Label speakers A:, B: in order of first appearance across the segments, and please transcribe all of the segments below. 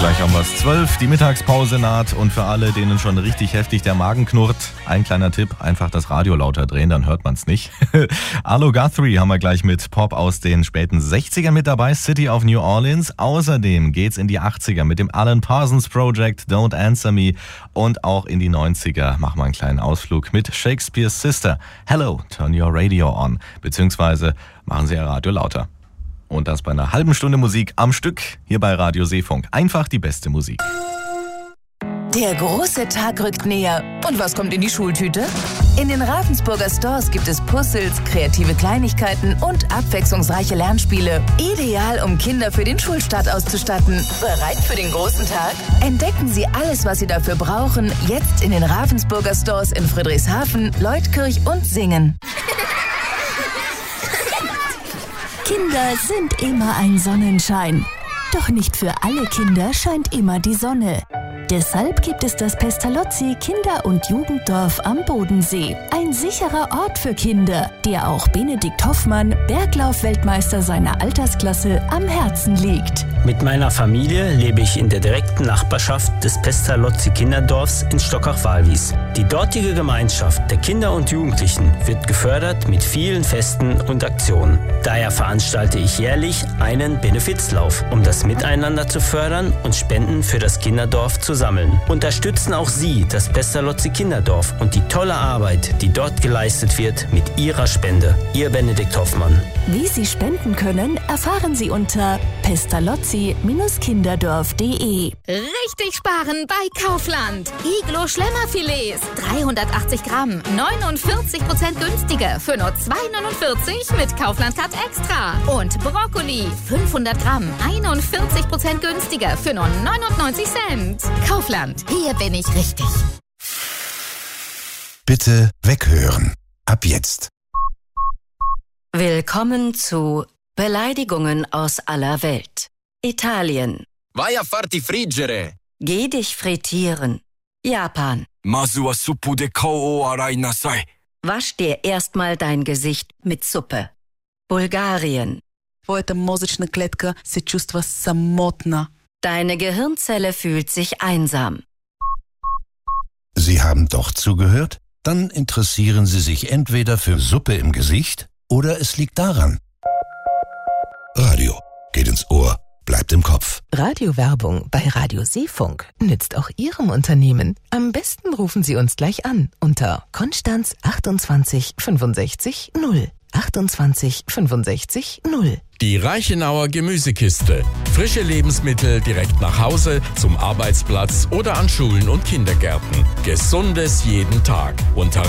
A: Gleich haben wir es 12, die Mittagspause naht und für alle, denen schon richtig heftig der Magen knurrt, ein kleiner Tipp, einfach das Radio lauter drehen, dann hört man es nicht. Arlo Guthrie haben wir gleich mit Pop aus den späten 60ern mit dabei, City of New Orleans. Außerdem geht's in die 80er mit dem Alan Parsons Project, Don't Answer Me, und auch in die 90er machen wir einen kleinen Ausflug mit Shakespeare's Sister, Hello, Turn Your Radio On, beziehungsweise machen Sie Ihr Radio lauter. Und das bei einer halben Stunde Musik am Stück hier bei Radio Seefunk. Einfach die beste Musik.
B: Der große Tag rückt näher. Und was kommt in die Schultüte? In den Ravensburger Stores gibt es Puzzles, kreative Kleinigkeiten und abwechslungsreiche Lernspiele. Ideal, um Kinder für den Schulstart auszustatten. Bereit für den großen Tag? Entdecken Sie alles, was Sie dafür brauchen, jetzt in den Ravensburger Stores in Friedrichshafen, Leutkirch und Singen.
C: Kinder sind immer ein Sonnenschein. Doch nicht für alle Kinder scheint immer die Sonne. Deshalb gibt es das Pestalozzi Kinder- und Jugenddorf am Bodensee. Ein sicherer Ort für Kinder, der auch Benedikt Hoffmann, Berglauf-Weltmeister seiner Altersklasse, am Herzen liegt.
D: Mit meiner Familie lebe ich in der direkten Nachbarschaft des Pestalozzi Kinderdorfs in Stockach-Walwies. Die dortige Gemeinschaft der Kinder und Jugendlichen wird gefördert mit vielen Festen und Aktionen. Daher veranstalte ich jährlich einen Benefizlauf, um das Miteinander zu fördern und Spenden für das Kinderdorf zu sammeln. Unterstützen auch Sie das Pestalozzi Kinderdorf und die tolle Arbeit, die dort geleistet wird, mit Ihrer Spende. Ihr Benedikt Hoffmann.
C: Wie Sie spenden können, erfahren Sie unter pestalozzi-kinderdorf.de.
E: Richtig sparen bei Kaufland. Iglo Schlemmerfilets, 380 Gramm, 49% günstiger für nur 2,49 mit Kaufland Cut Extra. Und Brokkoli, 500 Gramm, 41% günstiger für nur 99 Cent. Kaufland, hier bin ich richtig.
F: Bitte weghören. Ab jetzt.
G: Willkommen zu Beleidigungen aus aller Welt. Italien.
H: Vai a farti friggere.
G: Geh dich frittieren. Japan.
H: Masu wa suppu de kou o arai nasai.
G: Wasch dir erstmal dein Gesicht mit Suppe. Bulgarien.
I: Твоята мозъчна клетка се чувства самотна.
G: Deine Gehirnzelle fühlt sich einsam.
F: Sie haben doch zugehört? Dann interessieren Sie sich entweder für Suppe im Gesicht oder es liegt daran. Radio geht ins Ohr, bleibt im Kopf.
J: Radiowerbung bei Radio Seefunk nützt auch Ihrem Unternehmen. Am besten rufen Sie uns gleich an unter Konstanz 28 65 0. 28 65 0.
K: Die Reichenauer Gemüsekiste. Frische Lebensmittel direkt nach Hause, zum Arbeitsplatz oder an Schulen und Kindergärten. Gesundes jeden Tag. Unter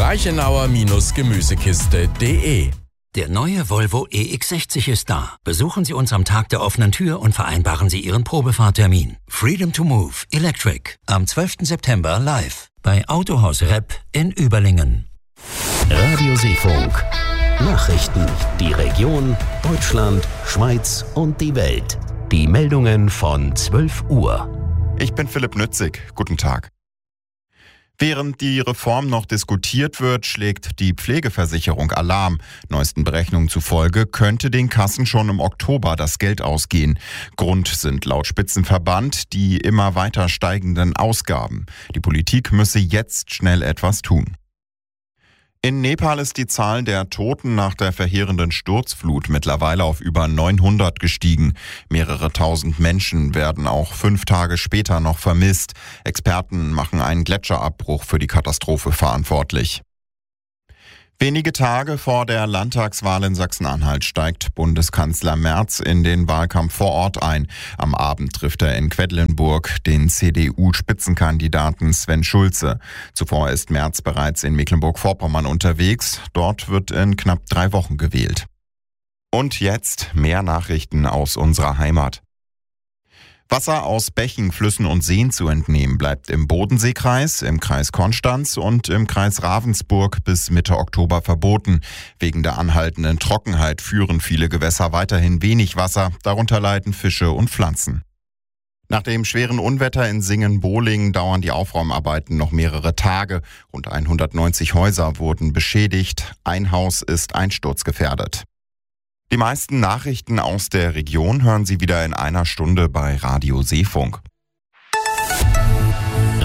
K: reichenauer-gemüsekiste.de.
L: Der neue Volvo EX60 ist da. Besuchen Sie uns am Tag der offenen Tür und vereinbaren Sie Ihren Probefahrtermin. Freedom to Move Electric. Am 12. September live bei Autohaus Repp in Überlingen.
M: Radio Seefunk. Nachrichten, die Region, Deutschland, Schweiz und die Welt. Die Meldungen von 12 Uhr.
N: Ich bin Philipp Nützig. Guten Tag. Während die Reform noch diskutiert wird, schlägt die Pflegeversicherung Alarm. Neuesten Berechnungen zufolge könnte den Kassen schon im Oktober das Geld ausgehen. Grund sind laut Spitzenverband die immer weiter steigenden Ausgaben. Die Politik müsse jetzt schnell etwas tun. In Nepal ist die Zahl der Toten nach der verheerenden Sturzflut mittlerweile auf über 900 gestiegen. Mehrere tausend Menschen werden auch 5 Tage später noch vermisst. Experten machen einen Gletscherabbruch für die Katastrophe verantwortlich. Wenige Tage vor der Landtagswahl in Sachsen-Anhalt steigt Bundeskanzler Merz in den Wahlkampf vor Ort ein. Am Abend trifft er in Quedlinburg den CDU-Spitzenkandidaten Sven Schulze. Zuvor ist Merz bereits in Mecklenburg-Vorpommern unterwegs. Dort wird in knapp 3 Wochen gewählt. Und jetzt mehr Nachrichten aus unserer Heimat. Wasser aus Bächen, Flüssen und Seen zu entnehmen bleibt im Bodenseekreis, im Kreis Konstanz und im Kreis Ravensburg bis Mitte Oktober verboten. Wegen der anhaltenden Trockenheit führen viele Gewässer weiterhin wenig Wasser, darunter leiden Fische und Pflanzen. Nach dem schweren Unwetter in Singen-Bohlingen dauern die Aufräumarbeiten noch mehrere Tage. Rund 190 Häuser wurden beschädigt, ein Haus ist einsturzgefährdet. Die meisten Nachrichten aus der Region hören Sie wieder in einer Stunde bei Radio Seefunk.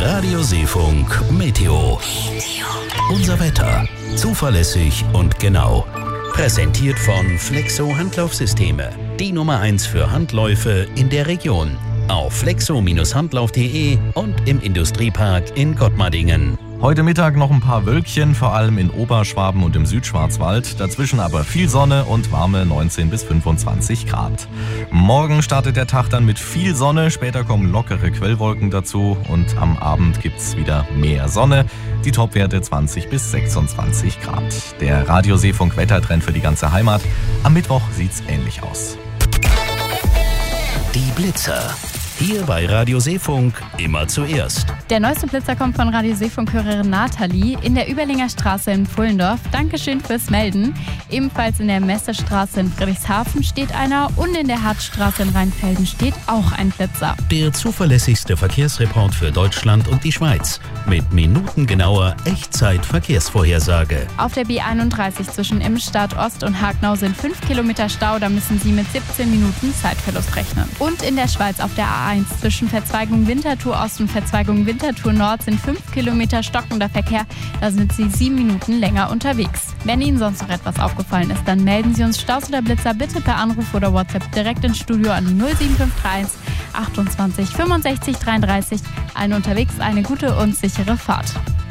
M: Radio Seefunk Meteo. Unser Wetter. Zuverlässig und genau. Präsentiert von Flexo Handlaufsysteme. Die Nummer 1 für Handläufe in der Region. Auf flexo-handlauf.de und im Industriepark in Gottmardingen.
A: Heute Mittag noch ein paar Wölkchen, vor allem in Oberschwaben und im Südschwarzwald. Dazwischen aber viel Sonne und warme 19 bis 25 Grad. Morgen startet der Tag dann mit viel Sonne, später kommen lockere Quellwolken dazu und am Abend gibt's wieder mehr Sonne. Die Topwerte 20 bis 26 Grad. Der Radio Seefunk Wettertrend für die ganze Heimat. Am Mittwoch sieht's ähnlich aus.
M: Die Blitzer. Hier bei Radio Seefunk immer zuerst.
O: Der neueste Blitzer kommt von Radio Seefunk-Hörerin Nathalie in der Überlinger Straße in Pfullendorf. Dankeschön fürs Melden. Ebenfalls in der Messerstraße in Friedrichshafen steht einer und in der Hartstraße in Rheinfelden steht auch ein Blitzer.
M: Der zuverlässigste Verkehrsreport für Deutschland und die Schweiz. Mit minutengenauer Echtzeit-Verkehrsvorhersage.
O: Auf der B31 zwischen Immenstadt Ost und Hagnau sind 5 Kilometer Stau. Da müssen Sie mit 17 Minuten Zeitverlust rechnen. Und in der Schweiz auf der A1 zwischen Verzweigung Winterthur Ost und Verzweigung Winterthur Nord sind 5 Kilometer stockender Verkehr. Da sind Sie 7 Minuten länger unterwegs. Wenn Ihnen sonst noch etwas aufgefallen ist, dann melden Sie uns Staus oder Blitzer bitte per Anruf oder WhatsApp direkt ins Studio an die 07531 28 65 33. Allen unterwegs eine gute und sichere Fahrt.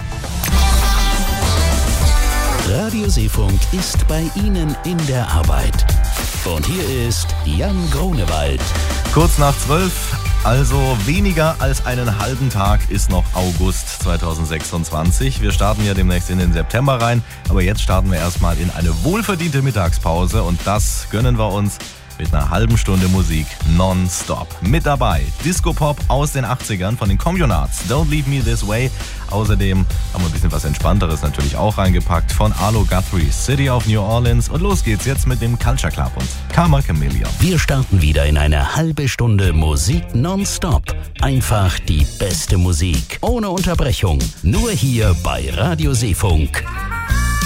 M: Radio Seefunk ist bei Ihnen in der Arbeit. Und hier ist Jan Grunewald.
A: Kurz nach 12, also weniger als einen halben Tag ist noch August 2026. Wir starten ja demnächst in den September rein, aber jetzt starten wir erstmal in eine wohlverdiente Mittagspause und das gönnen wir uns mit einer halben Stunde Musik nonstop. Mit dabei Disco-Pop aus den 80ern von den Communards, Don't Leave Me This Way. Außerdem haben wir ein bisschen was Entspannteres natürlich auch reingepackt von Arlo Guthrie, City of New Orleans. Und los geht's jetzt mit dem Culture Club und Karma Chameleon.
M: Wir starten wieder in eine halbe Stunde Musik nonstop. Einfach die beste Musik, ohne Unterbrechung. Nur hier bei Radio Seefunk.